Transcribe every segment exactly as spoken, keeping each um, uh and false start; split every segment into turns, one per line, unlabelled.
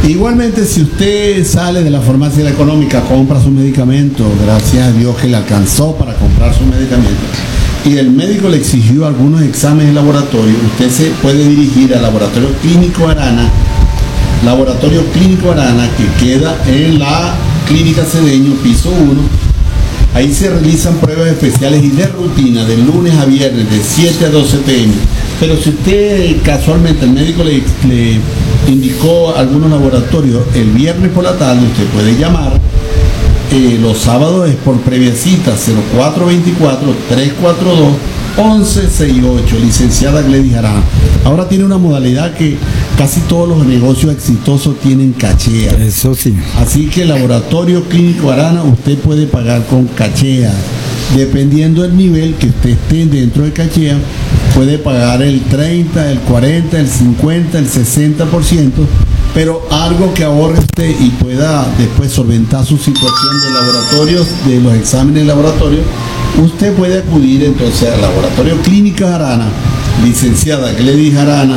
Igualmente, si usted sale de la farmacia económica, compra su medicamento, gracias a Dios que le alcanzó para comprar su medicamento, y el médico le exigió algunos exámenes de laboratorio, usted se puede dirigir al Laboratorio Clínico Arana, Laboratorio Clínico Arana, que queda en la Clínica Cedeño, piso uno. Ahí se realizan pruebas especiales y de rutina de lunes a viernes de siete a doce pe eme. Pero si usted casualmente el médico le, le indicó algunos laboratorios el viernes por la tarde, usted puede llamar. Eh, los sábados es por previa cita, cero cuatro veinticuatro, trescientos cuarenta y dos, once sesenta y ocho, licenciada Gledys Arana. Ahora tiene una modalidad que casi todos los negocios exitosos tienen cachea.
Eso sí.
Así que el Laboratorio Clínico Arana usted puede pagar con cachea. Dependiendo del nivel que usted esté dentro de cachea, puede pagar el treinta, el cuarenta, el cincuenta, el sesenta por ciento, pero algo que ahorre usted y pueda después solventar su situación de laboratorios, de los exámenes de laboratorio. Usted puede acudir entonces al Laboratorio Clínica Arana, licenciada Gledys Arana,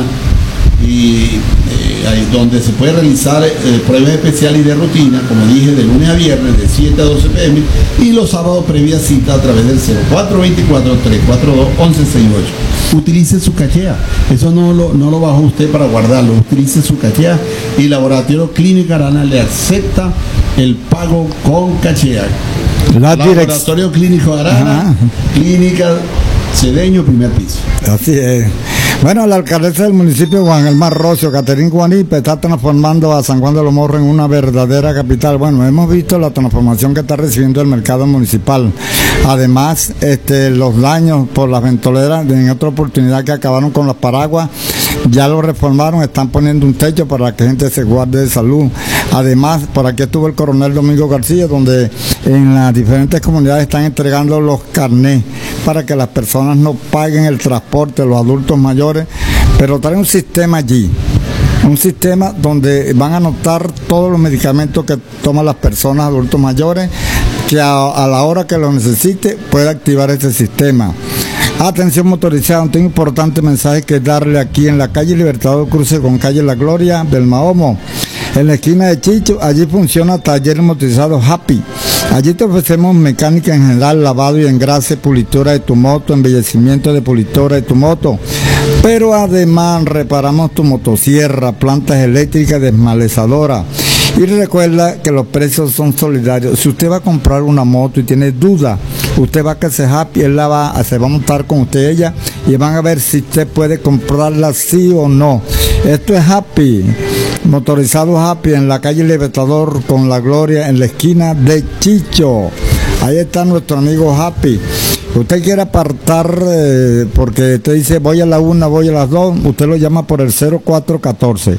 y eh, ahí donde se puede realizar eh, pruebas especiales y de rutina, como dije, de lunes a viernes de siete a doce pe eme, y los sábados previa cita a través del cero cuatro veinticuatro, trescientos cuarenta y dos, once sesenta y ocho. Utilice su cachea, eso no lo, no lo bajó usted para guardarlo, utilice su cachea y Laboratorio Clínica Arana le acepta el pago con cachea.
La
Laboratorio Clínico Arana,
Ajá.
Clínica Cedeño, primer piso.
Así es. Bueno, la alcaldesa del municipio, Juan Elmar Rocio, Caterín Guanipe, está transformando a San Juan de los Morros en una verdadera capital. Bueno, hemos visto la transformación que está recibiendo el mercado municipal. Además, este, los daños por las ventoleras, en otra oportunidad que acabaron con los paraguas, ya lo reformaron, están poniendo un techo para que la gente se guarde de salud. Además, por aquí estuvo el coronel Domingo García, donde en las diferentes comunidades están entregando los carnés para que las personas no paguen el transporte, los adultos mayores, pero trae un sistema allí, un sistema donde van a anotar todos los medicamentos que toman las personas adultos mayores, que a, a la hora que lo necesite puede activar ese sistema. Atención motorizada, un importante mensaje que darle aquí en la calle Libertador Cruce con calle La Gloria del Mahomo, en la esquina de Chicho. Allí funciona taller motorizado Happy. Allí te ofrecemos mecánica en general, lavado y engrase, pulitura de tu moto, embellecimiento de pulitura de tu moto, pero además reparamos tu motosierra, plantas eléctricas, desmalezadora. Y recuerda que los precios son solidarios. Si usted va a comprar una moto y tiene duda, usted va a que se Happy, él la va, se va a montar con usted ella y van a ver si usted puede comprarla sí o no. Esto es Happy, motorizado Happy, en la calle Libertador con La Gloria, en la esquina de Chicho. Ahí está nuestro amigo Happy. Usted quiere apartar, eh, porque usted dice voy a la una, voy a las dos, usted lo llama por el cero cuatro uno cuatro,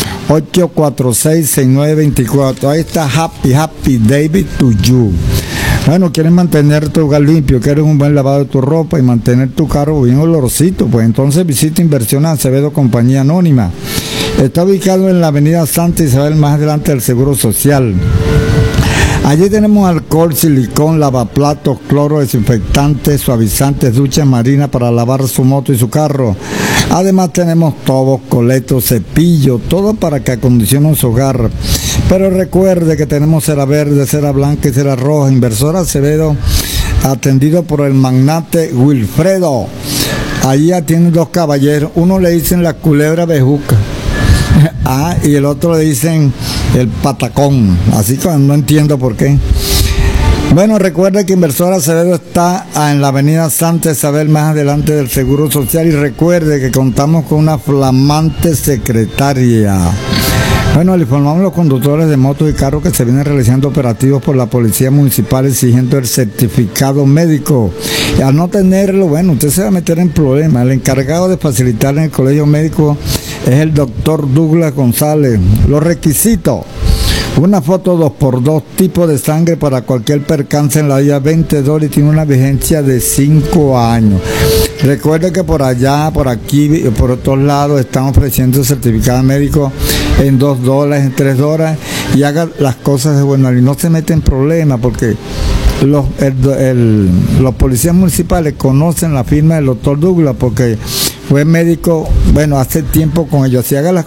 ocho cuatro seis, seis nueve dos cuatro. Ahí está Happy, Happy David to you. Bueno, quieres mantener tu hogar limpio, quieres un buen lavado de tu ropa y mantener tu carro bien olorosito, pues entonces visita Inversiones Acevedo Compañía Anónima. Está ubicado en la avenida Santa Isabel, más adelante del Seguro Social. Allí tenemos alcohol, silicón, lavaplatos, cloro, desinfectantes, suavizantes, duchas marinas para lavar su moto y su carro. Además tenemos tobos, coletos, cepillo, todo para que acondicione su hogar. Pero recuerde que tenemos cera verde, cera blanca y cera roja. Inversora Acevedo, atendido por el magnate Wilfredo. Allí atienden dos caballeros. Uno le dicen la culebra bejuca. Ah, y el otro le dicen el patacón. Así que no entiendo por qué. Bueno, recuerde que Inversora Acevedo está en la avenida Santa Isabel, más adelante del Seguro Social, y recuerde que contamos con una flamante secretaria. Bueno, le informamos a los conductores de motos y carros que se vienen realizando operativos por la Policía Municipal exigiendo el certificado médico. Y al no tenerlo, bueno, usted se va a meter en problemas. El encargado de facilitar en el colegio médico es el doctor Douglas González. Los requisitos: una foto dos por dos, tipo de sangre para cualquier percance en la vía, veinte dólares y tiene una vigencia de cinco años. Recuerde que por allá, por aquí y por otros lados están ofreciendo certificado médico en dos dólares, en tres dólares, y haga las cosas de buena y no se mete en problemas, porque los, el, el, los policías municipales conocen la firma del doctor Douglas porque fue médico, bueno, hace tiempo con ellos. Si haga las